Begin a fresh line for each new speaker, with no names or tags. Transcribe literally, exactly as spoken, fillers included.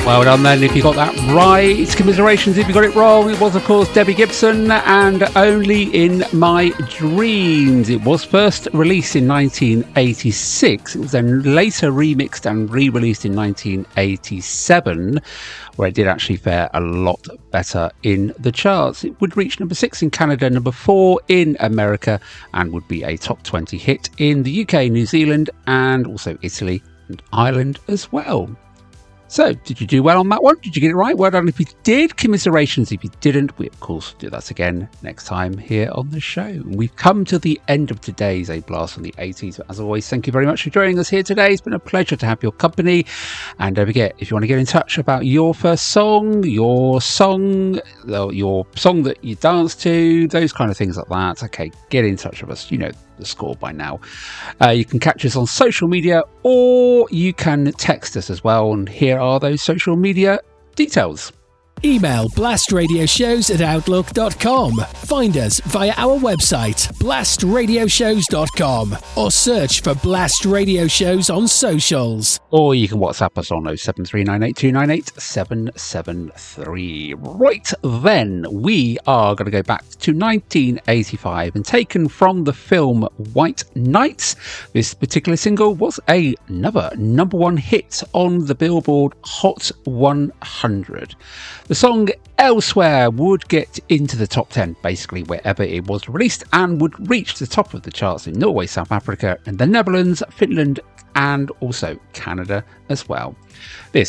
Well done then if you got that right. Commiserations if you got it wrong. It was, of course, Debbie Gibson and Only in My Dreams. It was first released in nineteen eighty-six. It was then later remixed and re-released in nineteen eighty-seven, where it did actually fare a lot better in the charts. It would reach number six in Canada, number four in America, and would be a top twenty hit in the U K, New Zealand, and also Italy and Ireland as well. So, did you do well on that one? Did you get it right? Well done if you did. Commiserations if you didn't. We, of course, do that again next time here on the show. We've come to the end of today's A Blast from the eighties. But as always, thank you very much for joining us here today. It's been a pleasure to have your company. And don't forget, if you want to get in touch about your first song, your song, your song that you dance to, those kind of things like that, okay, get in touch with us. You know the score by now. Uh, you can catch us on social media, or you can text us as well, and here are those social media details.
Email blastradioshows at outlook dot com. Find us via our website blast radio shows dot com, or search for Blast Radio Shows on socials.
Or you can WhatsApp us on oh seven three nine eight two nine eight seven seven three. Right then, we are going to go back to nineteen eighty-five, and taken from the film White Nights, this particular single was a, another number one hit on the Billboard Hot one hundred. The song Elsewhere would get into the top ten, basically wherever it was released, and would reach the top of the charts in Norway, South Africa, and the Netherlands, Finland, and also Canada as well. This